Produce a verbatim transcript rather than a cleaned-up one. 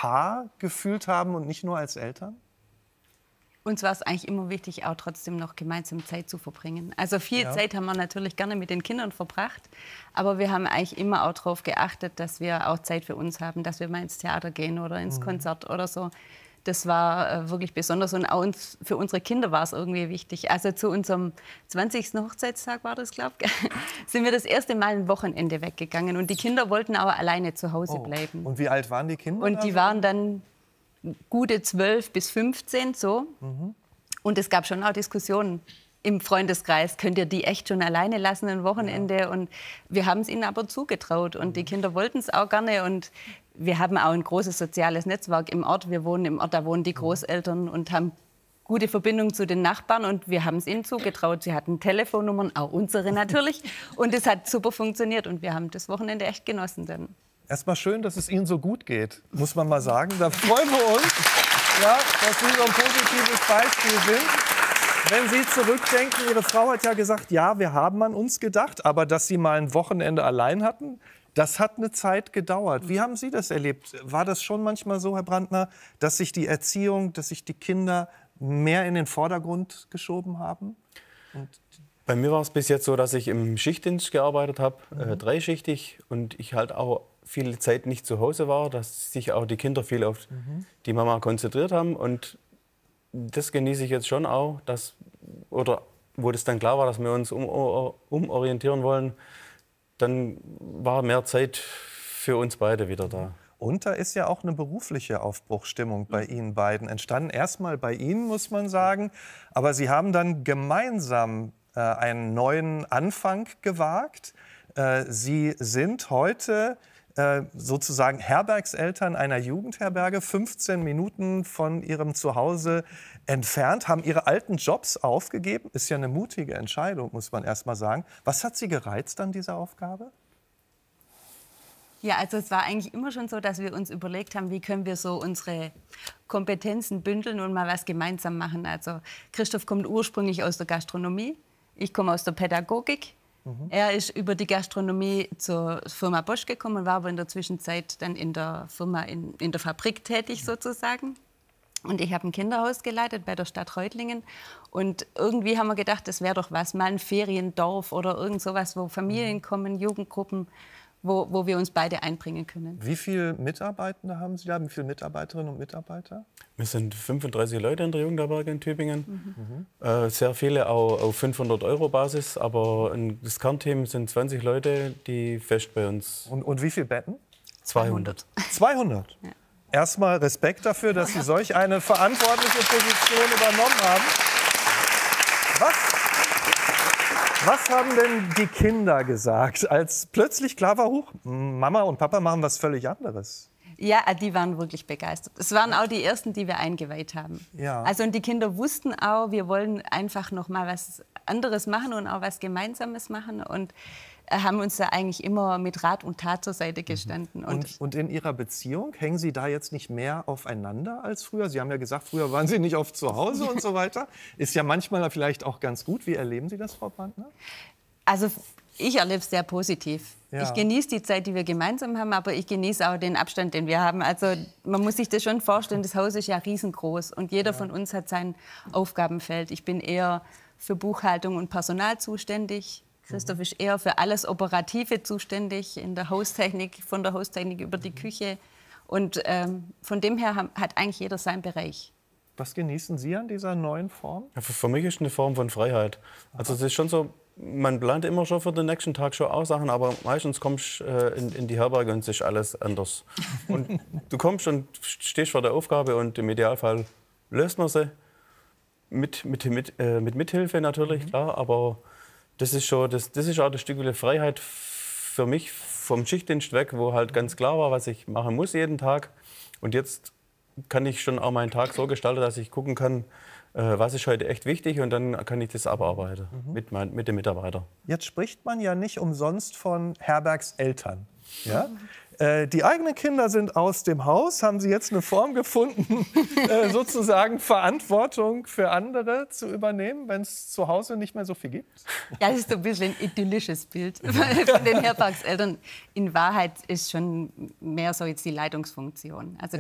Paar gefühlt haben und nicht nur als Eltern? Uns war es eigentlich immer wichtig, auch trotzdem noch gemeinsam Zeit zu verbringen. Also viel Ja. Zeit haben wir natürlich gerne mit den Kindern verbracht, aber wir haben eigentlich immer auch darauf geachtet, dass wir auch Zeit für uns haben, dass wir mal ins Theater gehen oder ins mhm. Konzert oder so. Das war äh, wirklich besonders und auch uns, für unsere Kinder war es irgendwie wichtig. Also zu unserem zwanzigsten Hochzeitstag war das, glaube ich, sind wir das erste Mal ein Wochenende weggegangen und die Kinder wollten aber alleine zu Hause oh. bleiben. Und wie alt waren die Kinder? Und die waren dann gute zwölf bis fünfzehn, so. Mhm. Und es gab schon auch Diskussionen im Freundeskreis. Könnt ihr die echt schon alleine lassen ein Wochenende? Ja. Und wir haben es ihnen aber zugetraut. Und mhm. die Kinder wollten es auch gerne. Und wir haben auch ein großes soziales Netzwerk im Ort. Wir wohnen im Ort, da wohnen die Großeltern und haben gute Verbindung zu den Nachbarn. Und wir haben es ihnen zugetraut. Sie hatten Telefonnummern, auch unsere natürlich. Und es hat super funktioniert. Und wir haben das Wochenende echt genossen dann. Erstmal schön, dass es Ihnen so gut geht, muss man mal sagen. Da freuen wir uns, ja, dass Sie so ein positives Beispiel sind. Wenn Sie zurückdenken, Ihre Frau hat ja gesagt, ja, wir haben an uns gedacht, aber dass Sie mal ein Wochenende allein hatten, das hat eine Zeit gedauert. Wie haben Sie das erlebt? War das schon manchmal so, Herr Brandner, dass sich die Erziehung, dass sich die Kinder mehr in den Vordergrund geschoben haben? Und Bei mir war es bis jetzt so, dass ich im Schichtdienst gearbeitet habe, mhm. äh, dreischichtig, und ich halt auch viel Zeit nicht zu Hause war, dass sich auch die Kinder viel auf mhm. die Mama konzentriert haben. Und das genieße ich jetzt schon auch, dass, oder wo das dann klar war, dass wir uns um, umorientieren wollen, dann war mehr Zeit für uns beide wieder da. Und da ist ja auch eine berufliche Aufbruchsstimmung bei Ihnen beiden entstanden. Erstmal bei Ihnen, muss man sagen, aber Sie haben dann gemeinsam äh, einen neuen Anfang gewagt. Äh, Sie sind heute Äh, sozusagen Herbergseltern einer Jugendherberge, fünfzehn Minuten von ihrem Zuhause entfernt, haben ihre alten Jobs aufgegeben. Ist ja eine mutige Entscheidung, muss man erst mal sagen. Was hat Sie gereizt an dieser Aufgabe? Ja, also es war eigentlich immer schon so, dass wir uns überlegt haben, wie können wir so unsere Kompetenzen bündeln und mal was gemeinsam machen. Also Christoph kommt ursprünglich aus der Gastronomie, ich komme aus der Pädagogik. Mhm. Er ist über die Gastronomie zur Firma Bosch gekommen, war aber in der Zwischenzeit dann in der Firma, in, in der Fabrik tätig sozusagen. Und ich habe ein Kinderhaus geleitet bei der Stadt Reutlingen. Und irgendwie haben wir gedacht, das wäre doch was, mal ein Feriendorf oder irgend sowas, wo Familien mhm. kommen, Jugendgruppen, wo, wo wir uns beide einbringen können. Wie viele Mitarbeitende haben Sie da? Wie viele Mitarbeiterinnen und Mitarbeiter? Wir sind fünfunddreißig Leute in der Jugendherberge in Tübingen. Mhm. Äh, sehr viele auch auf fünfhundert Euro Basis, aber das Kernteam sind zwanzig Leute, die fest bei uns. Und, und wie viele Betten? zweihundert. zweihundert? Ja. Erstmal Respekt dafür, dass Sie solch eine verantwortliche Position übernommen haben. Was? Was haben denn die Kinder gesagt, als plötzlich klar war, huch, Mama und Papa machen was völlig anderes? Ja, die waren wirklich begeistert. Es waren auch die ersten, die wir eingeweiht haben. Ja. Also und die Kinder wussten auch, wir wollen einfach noch mal was anderes machen und auch was Gemeinsames machen und haben uns da eigentlich immer mit Rat und Tat zur Seite gestanden. Und, und, und in Ihrer Beziehung, hängen Sie da jetzt nicht mehr aufeinander als früher? Sie haben ja gesagt, früher waren Sie nicht oft zu Hause und so weiter. Ist ja manchmal vielleicht auch ganz gut. Wie erleben Sie das, Frau Brandner? Also ich erlebe es sehr positiv. Ja. Ich genieße die Zeit, die wir gemeinsam haben, aber ich genieße auch den Abstand, den wir haben. Also man muss sich das schon vorstellen, das Haus ist ja riesengroß und jeder ja. von uns hat sein Aufgabenfeld. Ich bin eher für Buchhaltung und Personal zuständig. Christoph ist eher für alles Operative zuständig, in der Haustechnik, von der Haustechnik über die Küche. Und ähm, von dem her hat eigentlich jeder seinen Bereich. Was genießen Sie an dieser neuen Form? Ja, für, für mich ist es eine Form von Freiheit. Also es ist schon so, man plant immer schon für den nächsten Tag schon auch Sachen, aber meistens kommst du äh, in, in die Herberge und es ist alles anders. Und du kommst und stehst vor der Aufgabe und im Idealfall löst man sie. Mit, mit, mit, äh, mit Mithilfe natürlich, mhm. klar, aber das ist schon, das, das ist auch ein Stück Freiheit für mich vom Schichtdienst weg, wo halt ganz klar war, was ich machen muss jeden Tag. Und jetzt kann ich schon auch meinen Tag so gestalten, dass ich gucken kann, äh, was ist heute echt wichtig, und dann kann ich das abarbeiten mhm. mit, mein, mit den Mitarbeitern. Jetzt spricht man ja nicht umsonst von Herbergseltern. Ja? Mhm. Äh, die eigenen Kinder sind aus dem Haus. Haben Sie jetzt eine Form gefunden, äh, sozusagen Verantwortung für andere zu übernehmen, wenn es zu Hause nicht mehr so viel gibt? Ja, das ist so ein bisschen ein idyllisches Bild von den Herbergseltern. In Wahrheit ist schon mehr so jetzt die Leitungsfunktion. Also